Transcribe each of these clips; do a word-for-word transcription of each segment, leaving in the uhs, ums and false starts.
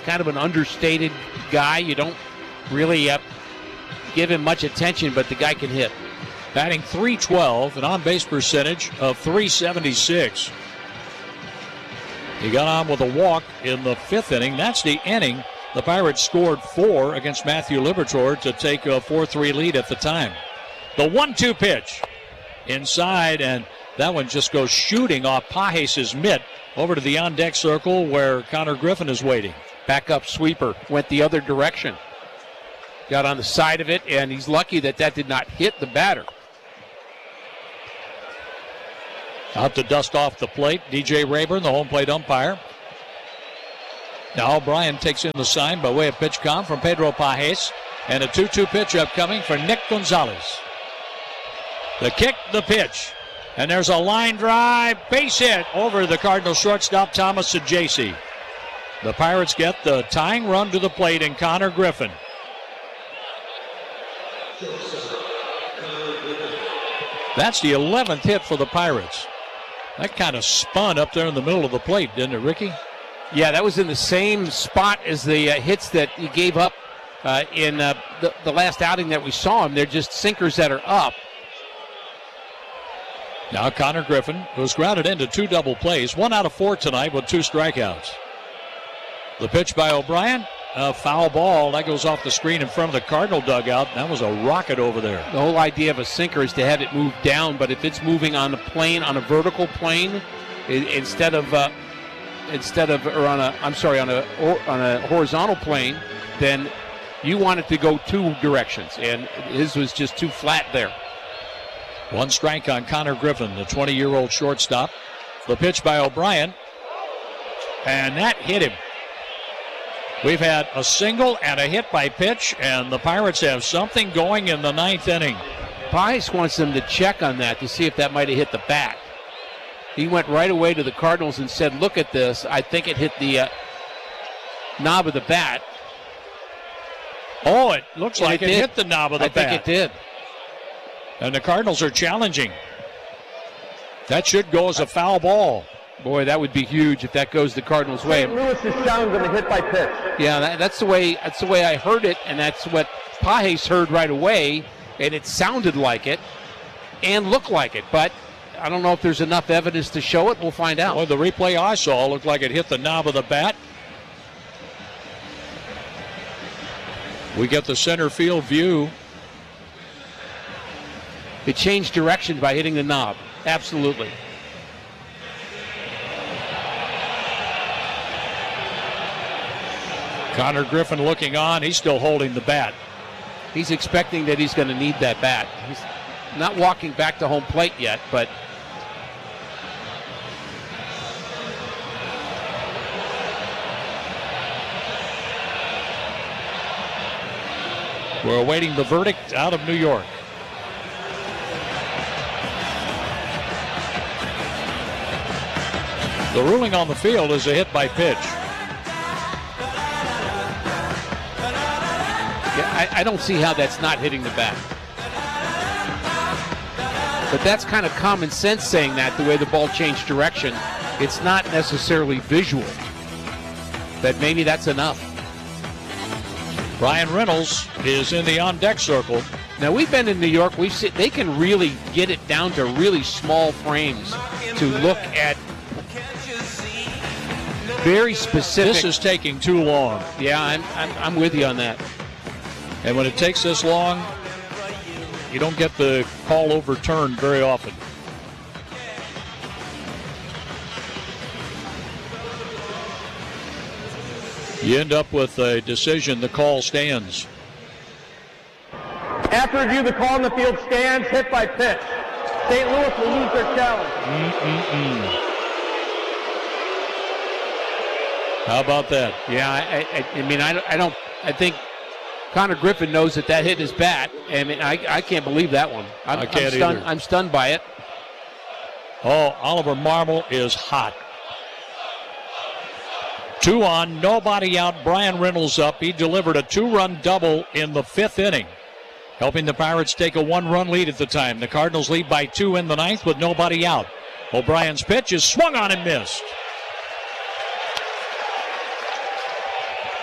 kind of an understated guy. You don't really uh, give him much attention, but the guy can hit. Batting three twelve, an on-base percentage of three seventy-six. He got on with a walk in the fifth inning. That's the inning. The Pirates scored four against Matthew Liberatore to take a four three lead at the time. The one two pitch inside, and that one just goes shooting off Pages' mitt over to the on-deck circle where Connor Griffin is waiting. Backup sweeper went the other direction. Got on the side of it, and he's lucky that that did not hit the batter. Out to dust off the plate, D J Rayburn, the home plate umpire. Now O'Brien takes in the sign by way of pitch count from Pedro Pages. And a two two pitch upcoming for Nick Gonzalez. The kick, the pitch. And there's a line drive, base hit over the Cardinal shortstop, Thomas Saggese. The Pirates get the tying run to the plate in Connor Griffin. That's the eleventh hit for the Pirates. That kind of spun up there in the middle of the plate, didn't it, Ricky? Yeah, that was in the same spot as the uh, hits that he gave up uh, in uh, the, the last outing that we saw him. They're just sinkers that are up. Now Connor Griffin was grounded into two double plays, one out of four tonight with two strikeouts. The pitch by O'Brien, a foul ball. That goes off the screen in front of the Cardinal dugout. That was a rocket over there. The whole idea of a sinker is to have it move down, but if it's moving on the plane, on a vertical plane, I- instead of uh, instead of or on a I'm sorry on a or, on a horizontal plane, then you want it to go two directions, and his was just too flat there. One strike on Connor Griffin, the twenty-year-old shortstop. The pitch by O'Brien, and that hit him. We've had a single and a hit by pitch, and the Pirates have something going in the ninth inning. Pies wants them to check on that to see if that might have hit the bat. He went right away to the Cardinals and said, look at this. I think it hit the uh, knob of the bat. Oh, it looks And like it it, did. hit the knob of the I bat. think it did. And the Cardinals are challenging. That should go as a foul ball. Boy, that would be huge if that goes the Cardinals' way. Saint Louis is challenging the hit by pitch. Yeah, that, that's the way. That's the way I heard it, and that's what Pages heard right away, and it sounded like it, and looked like it. But I don't know if there's enough evidence to show it. We'll find out. Well, the replay I saw looked like it hit the knob of the bat. We get the center field view. It changed direction by hitting the knob. Absolutely. Connor Griffin looking on. He's still holding the bat. He's expecting that he's going to need that bat. He's not walking back to home plate yet, but we're awaiting the verdict out of New York. The ruling on the field is a hit by pitch. yeah, I, I don't see how that's not hitting the bat. But that's kind of common sense saying that, the way the ball changed direction. It's not necessarily visual. But maybe that's enough. Brian Reynolds is in the on-deck circle. Now, we've been in New York. We've seen, they can really get it down to really small frames to look at very specific. This is taking too long. Yeah, I'm, I'm, I'm with you on that. And when it takes this long, you don't get the call overturned very often. You end up with a decision, the call stands. After review, the call in the field stands, hit by pitch. Saint Louis will lose their challenge. Mm-mm-mm. How about that? Yeah, I, I, I mean, I, I don't. I think Connor Griffin knows that that hit his bat. I mean, I, I can't believe that one. I'm, I can't I'm stunned. either. I'm stunned by it. Oh, Oliver Marmol is hot. Two on, nobody out. Brian Reynolds up. He delivered a two-run double in the fifth inning, helping the Pirates take a one-run lead at the time. The Cardinals lead by two in the ninth with nobody out. O'Brien's pitch is swung on and missed.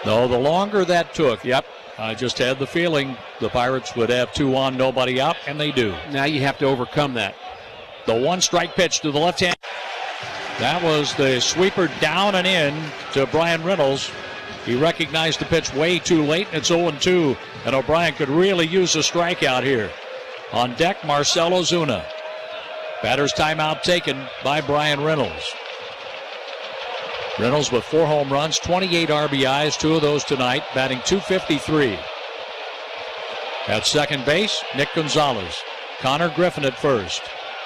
No, the longer that took, Yep. I just had the feeling the Pirates would have two on, nobody out, and they do. Now you have to overcome that. The one strike pitch to the left hand. That was the sweeper down and in to Brian Reynolds. He recognized the pitch way too late. It's oh and two, and O'Brien could really use a strikeout here. On deck, Marcell Ozuna. Batter's timeout taken by Brian Reynolds. Reynolds with four home runs, twenty-eight R B Is, two of those tonight, batting two fifty-three. At second base, Nick Gonzalez. Connor Griffin at first.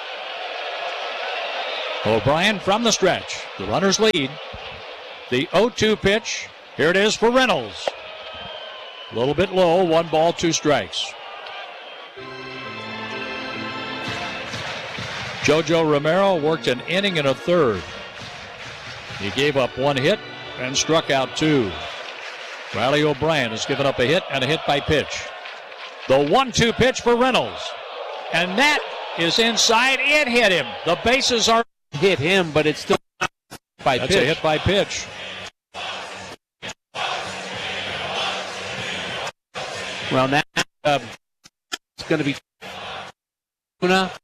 O'Brien from the stretch. The runners lead. The oh two pitch. Here it is for Reynolds. A little bit low, one ball, two strikes. Jojo Romero worked an inning and a third. He gave up one hit and struck out two. Riley O'Brien has given up a hit and a hit by pitch. The one two pitch for Reynolds. And that is inside. It hit him. The bases are. Hit him, but it's still by That's pitch. a hit by pitch. Well, now uh, it's going to be Una